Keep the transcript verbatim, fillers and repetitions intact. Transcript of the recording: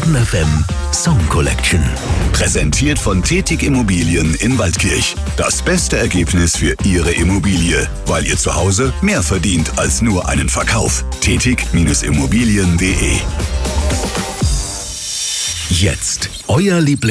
Stern F M Song Collection. Präsentiert von Tetig Immobilien in Waldkirch. Das beste Ergebnis für Ihre Immobilie, weil ihr zu Hause mehr verdient als nur einen Verkauf. Tetig Immobilien punkt de. Jetzt euer Lieblings